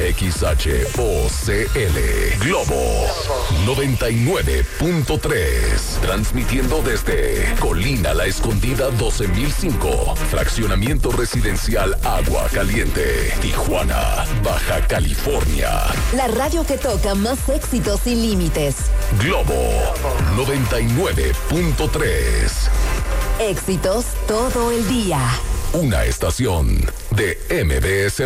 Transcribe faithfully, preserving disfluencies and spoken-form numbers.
X H O C L Globo noventa y nueve punto tres. Transmitiendo desde Colina La Escondida doce mil cinco. Fraccionamiento residencial Agua Caliente, Tijuana, Baja California. La radio que toca más éxitos sin límites. Globo noventa y nueve punto tres. Éxitos todo el día. Una estación de M B S